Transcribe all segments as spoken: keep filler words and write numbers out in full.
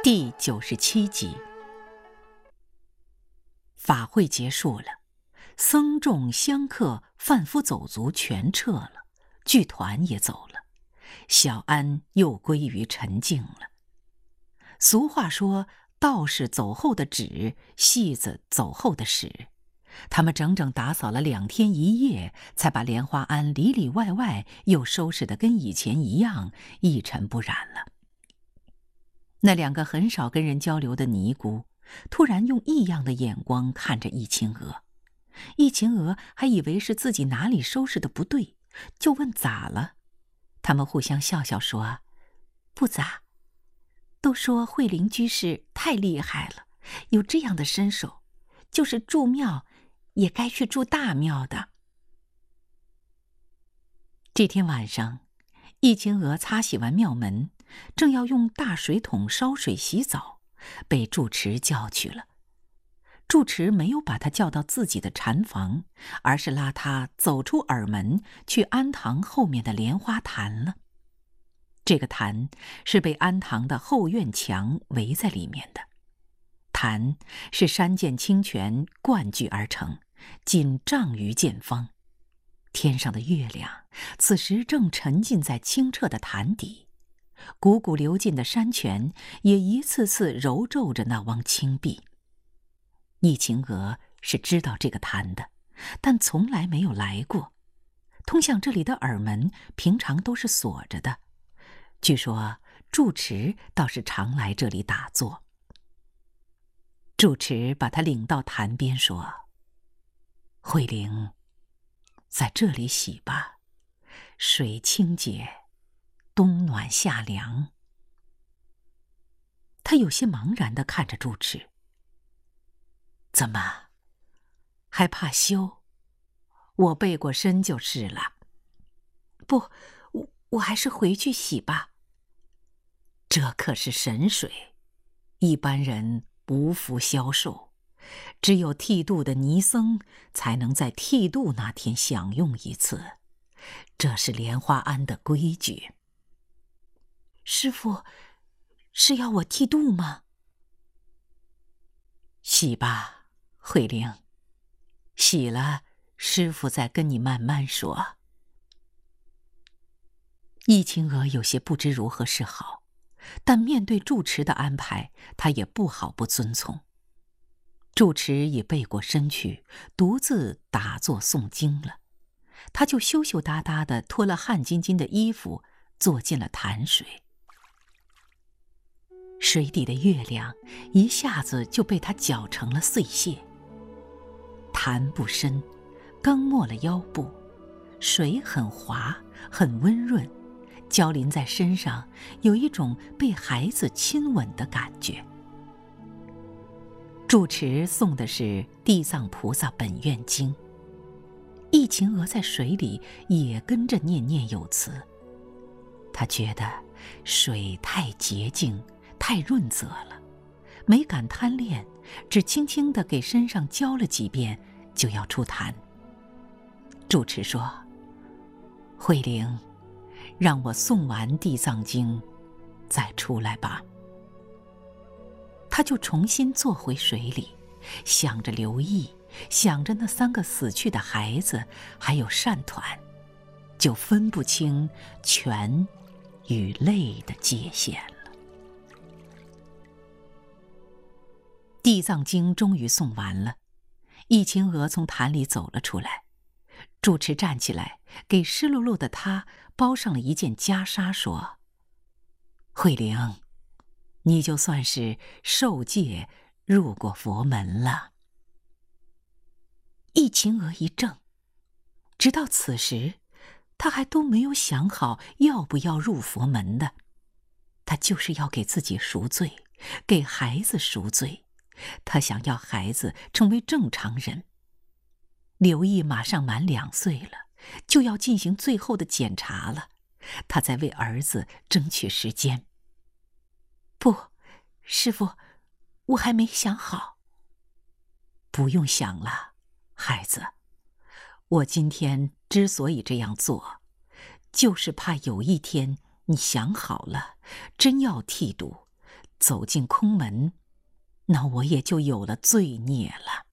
第九十七集。法会结束了，僧众香客贩夫走卒全撤了，剧团也走了，小安又归于沉静了。俗话说，道士走后的纸，戏子走后的屎。他们整整打扫了两天一夜，才把莲花庵里里外外又收拾得跟以前一样，一尘不染了。那两个很少跟人交流的尼姑，突然用异样的眼光看着易秦娥。易秦娥还以为是自己哪里收拾的不对，就问咋了。他们互相笑笑说，不咋，都说慧灵居士太厉害了，有这样的身手，就是住庙也该去住大庙的。这天晚上，易秦娥擦洗完庙门，正要用大水桶烧水洗澡，被住持叫去了。住持没有把他叫到自己的禅房，而是拉他走出耳门，去庵堂后面的莲花坛了。这个坛是被庵堂的后院墙围在里面的，坛是山涧清泉灌聚而成，仅丈余见方。天上的月亮此时正沉浸在清澈的潭底，汩汩流进的山泉也一次次揉皱着那汪清碧。易秦娥是知道这个潭的，但从来没有来过。通向这里的耳门平常都是锁着的，据说住持倒是常来这里打坐。住持把他领到潭边说，慧灵，在这里洗吧，水清洁，冬暖夏凉。他有些茫然地看着住持，怎么，还怕羞？我背过身就是了。不，我我还是回去洗吧。这可是神水，一般人不服销售，只有剃度的尼僧才能在剃度那天享用一次，这是莲花庵的规矩。师父，是要我剃度吗？洗吧，慧灵，洗了，师父再跟你慢慢说。易秦娥有些不知如何是好，但面对住持的安排，他也不好不遵从。住持也背过身去，独自打坐诵经了，他就羞羞答答地脱了汗津津的衣服，坐进了潭水。水底的月亮一下子就被他搅成了碎屑。潭不深，刚没了腰部，水很滑，很温润，浇淋在身上，有一种被孩子亲吻的感觉。住持诵的是《地藏菩萨本愿经》，易秦娥在水里也跟着念念有词。他觉得水太洁净，太润泽了，没敢贪恋，只轻轻地给身上浇了几遍，就要出坛。住持说，慧灵，让我诵完地藏经再出来吧。他就重新坐回水里，想着刘毅，想着那三个死去的孩子，还有善团，就分不清权与泪的界限了。地藏经终于诵完了，易秦娥从坛里走了出来。住持站起来，给湿漉漉的他包上了一件袈裟，说，慧灵，你就算是受戒入过佛门了。易秦娥一怔，直到此时，他还都没有想好要不要入佛门的。他就是要给自己赎罪，给孩子赎罪。他想要孩子成为正常人。刘毅马上满两岁了，就要进行最后的检查了，他在为儿子争取时间。不，师父，我还没想好。不用想了，孩子，我今天之所以这样做，就是怕有一天你想好了，真要剃度， 走进空门，那我也就有了罪孽了。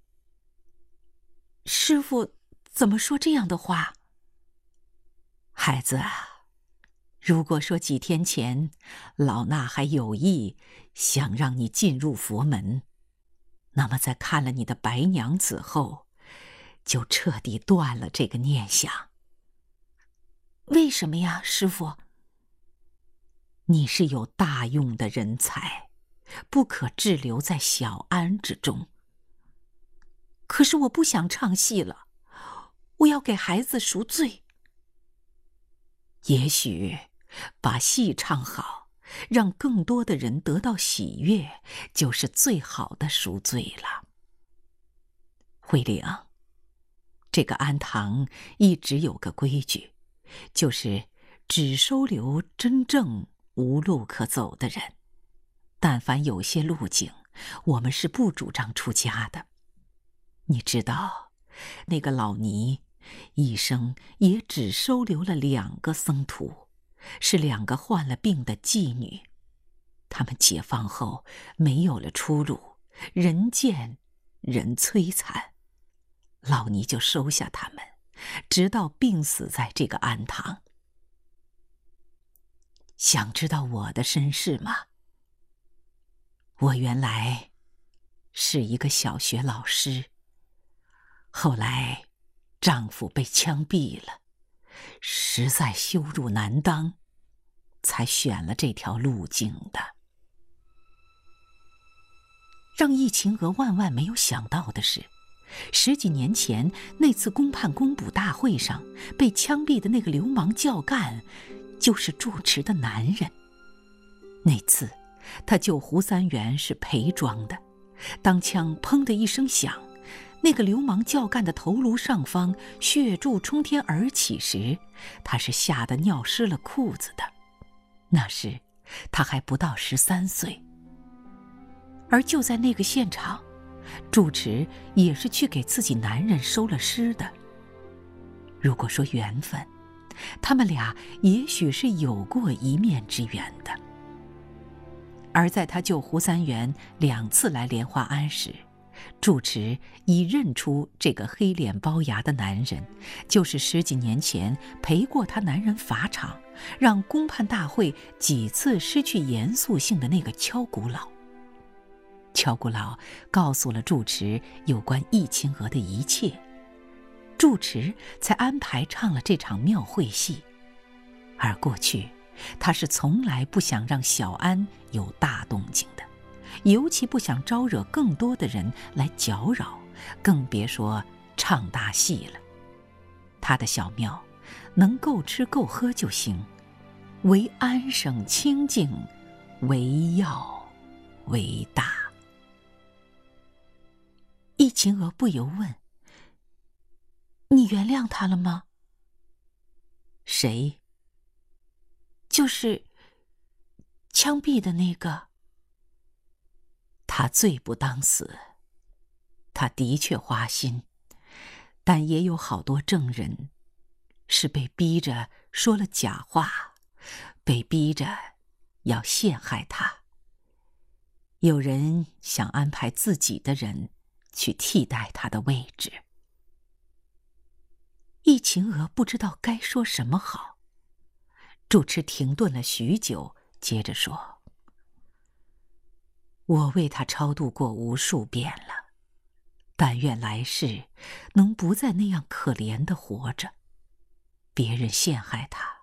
师父怎么说这样的话？孩子啊，如果说几天前老衲还有意想让你进入佛门，那么在看了你的白娘子后，就彻底断了这个念想。为什么呀，师父？你是有大用的人才，不可滞留在小庵之中。可是我不想唱戏了，我要给孩子赎罪。也许把戏唱好，让更多的人得到喜悦，就是最好的赎罪了。慧玲，这个庵堂一直有个规矩，就是只收留真正无路可走的人，但凡有些路径，我们是不主张出家的。你知道，那个老尼一生也只收留了两个僧徒，是两个患了病的妓女。他们解放后没有了出路，人见人摧残，老尼就收下他们，直到病死在这个庵堂。想知道我的身世吗？我原来是一个小学老师，后来丈夫被枪毙了，实在羞辱难当，才选了这条路径的。让易秦娥万万没有想到的是，十几年前那次公判公捕大会上被枪毙的那个流氓教干，就是住持的男人。那次他救胡三元是陪装的，当枪砰的一声响，那个流氓教干的头颅上方血柱冲天而起时，他是吓得尿湿了裤子的。那时他还不到十三岁。而就在那个现场，住持也是去给自己男人收了尸的。如果说缘分，他们俩也许是有过一面之缘的。而在他救胡三元两次来莲花庵时，住持已认出这个黑脸包牙的男人，就是十几年前陪过他男人法场，让公判大会几次失去严肃性的那个敲鼓佬。敲鼓佬告诉了住持有关易秦娥的一切，住持才安排唱了这场庙会戏。而过去他是从来不想让小庵有大动静的，尤其不想招惹更多的人来搅扰，更别说唱大戏了。他的小庙能够吃够喝就行，唯安省清净，唯要为大。易秦娥不由问：你原谅他了吗？谁？就是枪毙的那个。他罪不当死，他的确花心，但也有好多证人是被逼着说了假话，被逼着要陷害他。有人想安排自己的人去替代他的位置。易秦娥不知道该说什么好。住持停顿了许久，接着说：我为他超度过无数遍了，但愿来世能不再那样可怜地活着。别人陷害他，